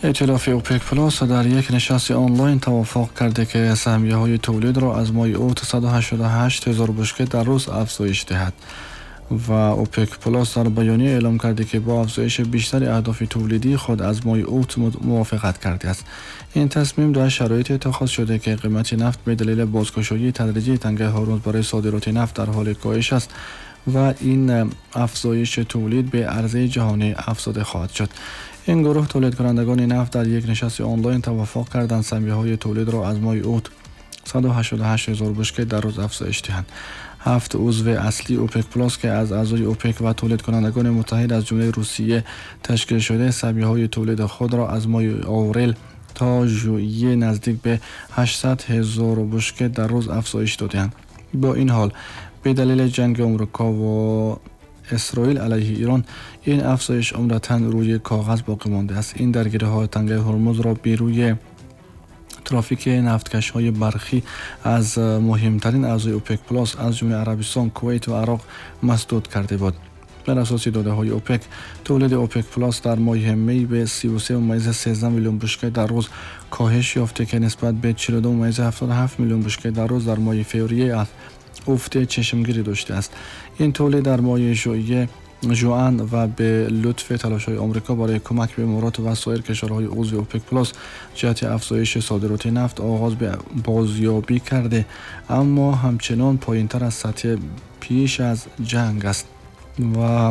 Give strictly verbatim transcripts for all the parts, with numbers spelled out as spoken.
ائتلاف اوپک پلاس در یک نشست آنلاین توافق کرده که سهمیه‌های تولید را از ماه اوت صد و هشتاد و هشت هزار بشکه در روز افزایش دهد و اوپک پلاس در بیانیه اعلام کرده که با افزایش بیشتر اهداف تولیدی خود از ماه اوت موافقت کرده است. این تصمیم در شرایط اتخاذ شده که قیمت نفت به دلیل بازگشایی تدریجی تنگه هرمز برای صادرات نفت در حال کاهش است و این افزایش تولید به عرضه جهانی افزوده خواهد شد. این گروه تولید کنندگان نفت در یک نشست آنلاین توافق کردند سهمیه‌های تولید را از ماه اوت صد و هشتاد و هشت هزار بشکه در روز افزایش دهند. هفت عضو اصلی اوپک پلاس که از اعضای اوپک و تولید کنندگان متحد از جمله روسیه تشکیل شده سهمیه‌های تولید خود را از ماه آوریل تا ژوئیه نزدیک به هشتصد هزار بشکه در روز افزایش دادند. با این حال به دلیل جنگ آمریکا و اسرائیل علیه ایران این افزایش عمدتاً روی کاغذ باقی مانده است. این درگیری‌های تنگه هرمز را بر روی ترافیک نفتکش‌های برقی از مهمترین اعضای اوپک پلاس از جمله عربستان، کویت و عراق مسدود کرده بود. بر اساس داده‌های اوپک، تولید اوپک پلاس در ماه می به سی و سه ممیز سیزده میلیون بشکه در روز کاهش یافته که نسبت به چهل و دو ممیز هفتاد و هفت میلیون بشکه در روز در ماه فوریه افت چشمگیری داشته است. این تولید در ماه ژوئیه ژوئن و به لطف تلاش‌های آمریکا برای کمک به امارات و سایر کشورهای عضو اوپک پلاس جهت افزایش صادرات نفت آغاز به بازیابی کرده، اما همچنان پایین‌تر از سطح پیش از جنگ است و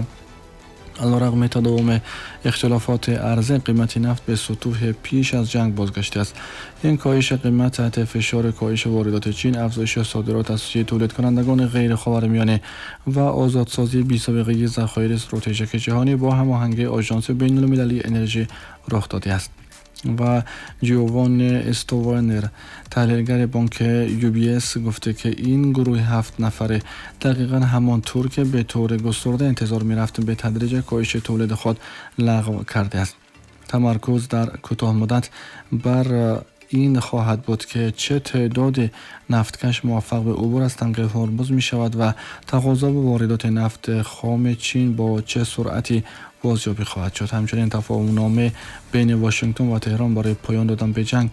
علیرغم تداوم اختلافات عرضه قیمت نفت به سطوح پیش از جنگ بازگشته است. این کاهش قیمت تحت فشار کاهش واردات چین، افزایش صادرات از سوی تولید کنندگان غیر خاورمیانه و آزادسازی بی‌سابقه ذخایر استراتژیک جهانی با هماهنگی آژانس بین‌المللی انرژی رخ داده است. و جیووان استوانر تحلیلگر بانک یو بی اس گفته که این گروه هفت نفره دقیقا همانطور که به طور گسترده انتظار می رفت به تدریج کاهش تولید خود لغو کرده است. تمرکز در کوتاه مدت بر این خواهد بود که چه تعداد نفتکش موفق به عبور از تنگه هرمز می شود و تقاضا به واردات نفت خام چین با چه سرعتی بازیابی خواهد شد. همچنین تفاهم‌نامه بین واشنگتن و تهران برای پایان دادن به جنگ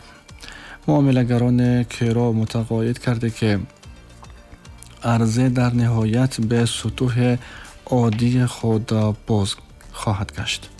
معامله‌گران کرا متقاعد کرده که عرضه در نهایت به سطوح عادی خود باز خواهد گشت.